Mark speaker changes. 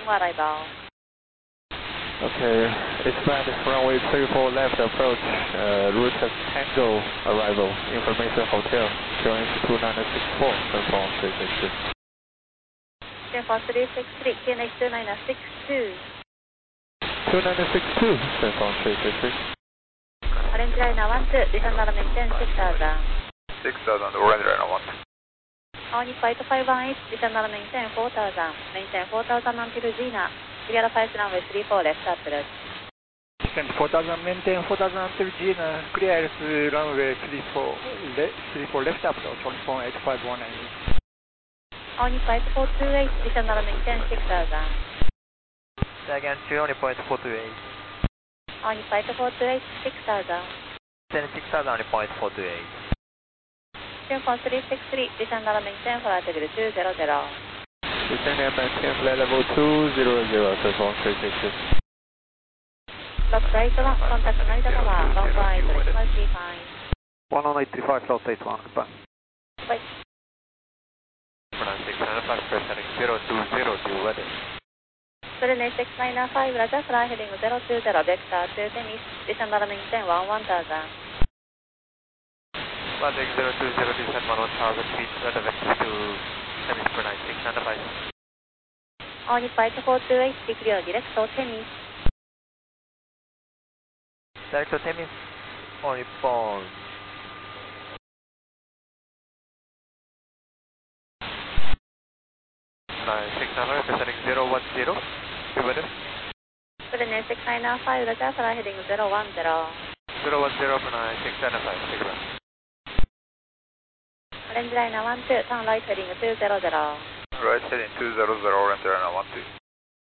Speaker 1: arrival.
Speaker 2: Okay, expand runway 34 left approach, route Tango arrival, information hotel, QNH 2964, confirm 363.
Speaker 1: Confirm 363, QNH 2962.
Speaker 2: 2962, confirm 363.
Speaker 1: Orange Liner 12, descend and maintain 6000.
Speaker 3: 6000, Orange Liner 12.
Speaker 1: Only flight 518, descend and maintain 4000. Maintain 4000 until Gina. Clear 5 runway 34 left approach.
Speaker 4: Descend 4000, maintain 4000 until Gina. Clear runway 34 left approach, on phone 8519.
Speaker 1: Only flight 428, descend and maintain 6000.
Speaker 5: Say again, only point 428.
Speaker 1: Only flight 428, 6000.
Speaker 5: Then 6000, only point 428.
Speaker 1: Confirm 363, descend and maintain flight level 200.
Speaker 2: Descend and maintain flight level 200, confirm 363.
Speaker 1: Lock right 1, contact Narita Tower, 118, let's be fine.
Speaker 4: 11835, slot 81, goodbye.
Speaker 1: Bye.
Speaker 2: 695, pressuring 020, due weather.
Speaker 1: Berlin 695, Roger, fly heading 020, vector to Tennis, descend and maintain 1000.
Speaker 2: Heading 020, descend 1000 feet, weather vector to Tennis for 9695.
Speaker 1: Only flight 428, clear direct to Tennis.
Speaker 5: Direct to Temis, only phone.
Speaker 2: Pressuring 010, due weather.
Speaker 1: Berlin 695, Roger, fly heading 010.
Speaker 2: 010 for 9695, take it.
Speaker 1: Orange Liner 12, turn right heading 200.
Speaker 3: Right heading 200, Orange Liner 12.